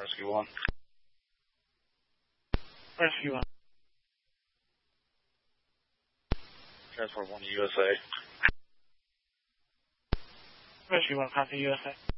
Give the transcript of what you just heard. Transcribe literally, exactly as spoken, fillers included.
Rescue one. Rescue one. Transport one to U S A. Rescue one, copy U S A.